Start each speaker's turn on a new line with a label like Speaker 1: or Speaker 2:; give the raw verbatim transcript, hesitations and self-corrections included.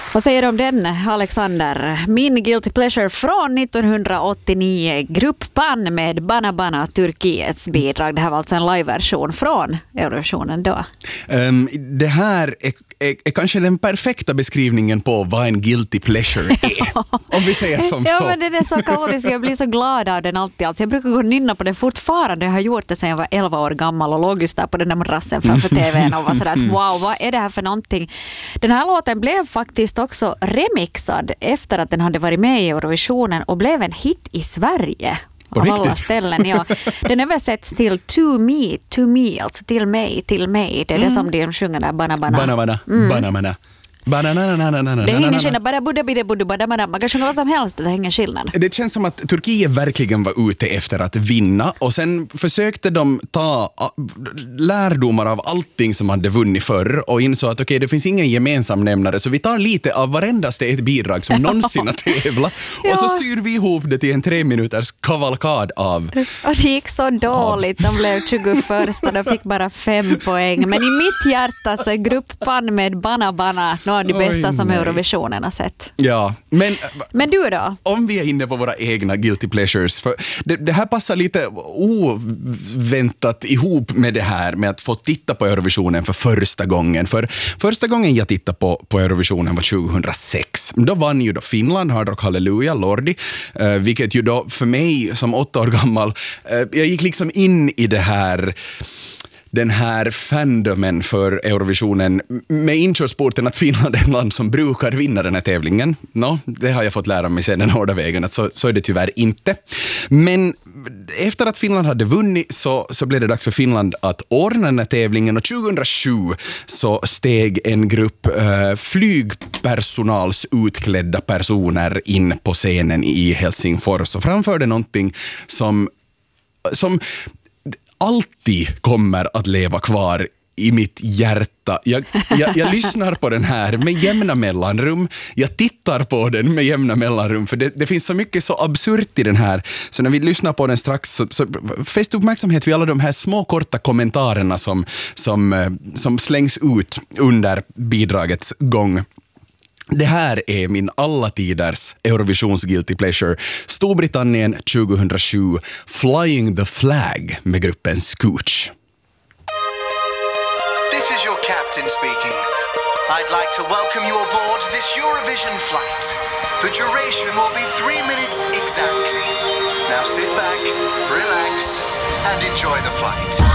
Speaker 1: Vad säger du om den, Alexander? Min guilty pleasure från nittonhundraåttionio, Grupp Pan med Bana Bana, Turkiets bidrag. Det här var alltså en live-version från Eurovisionen då.
Speaker 2: Um, det här är, är, är kanske den perfekta beskrivningen på vad en guilty pleasure är. Om vi säger som
Speaker 1: ja,
Speaker 2: så.
Speaker 1: Ja, men den är så kaotisk. Jag blir så glad av den alltid. Alltså, jag brukar gå och nynna på den fortfarande. Jag har gjort det sedan jag var elva år gammal och låg just där på den där madrassen framför tvn och var sådär att wow, vad är det här för någonting? Den här låten blev faktiskt också remixad efter att den hade varit med i Eurovisionen och blev en hit i Sverige.
Speaker 2: På
Speaker 1: av
Speaker 2: riktigt?
Speaker 1: alla ställen, ja. Den översätts till to me, to me, alltså till mig, till mig. Det är mm. det som de sjunger där, bana bana.
Speaker 2: Bana bana, mm. bana bana.
Speaker 1: Det är ingen skillnad, bara budda bidde budda bada bada. Man kan sjunga vad som helst, det är ingen skillnad.
Speaker 2: Det känns som att Turkiet verkligen var ute efter att vinna och sen försökte de ta lärdomar av allting som hade vunnit förr och insåg att okej, okay, det finns ingen gemensam nämnare så vi tar lite av varendaste ett bidrag som någonsin har tävlat ja. och så syr vi ihop det till en tre minuters kavalkad av.
Speaker 1: Och det gick så dåligt, de blev tjugoförsta, de fick bara fem poäng. Men i mitt hjärta så är Grupp Pan med Bana Bana det bästa som Eurovisionen har sett.
Speaker 2: Ja, men,
Speaker 1: men du då?
Speaker 2: Om vi är inne på våra egna guilty pleasures, för det, det här passar lite oväntat ihop med det här med att få titta på Eurovisionen för första gången. För första gången jag tittade på, på Eurovisionen var tjugohundrasex. Då vann ju då Finland, Hard Rock Hallelujah, Lordi, eh, vilket ju då för mig som åtta år gammal, eh, jag gick liksom in i det här den här fandomen för Eurovisionen med inkörsporten att Finland är ett land som brukar vinna den här tävlingen. No, det har jag fått lära mig sen den hårda vägen att så, så är det tyvärr inte. Men efter att Finland hade vunnit så, så blev det dags för Finland att ordna den här tävlingen och tjugohundrasju så steg en grupp eh, flygpersonals utklädda personer in på scenen i Helsingfors och framförde någonting som som alltid kommer att leva kvar i mitt hjärta. Jag, jag, jag lyssnar på den här med jämna mellanrum. Jag tittar på den med jämna mellanrum. För det, det finns så mycket så absurt i den här. Så när vi lyssnar på den strax så, så fäst uppmärksamhet vid alla de här små korta kommentarerna som, som, som slängs ut under bidragets gång. Det här är min alla tiders Eurovisions guilty pleasure. Storbritannien tjugohundrasju, Flying the Flag med gruppen Scooch.
Speaker 3: This is your captain speaking. I'd like to welcome you aboard this Eurovision flight. The duration will be three minutes exactly. Now sit back, relax, and enjoy the flight.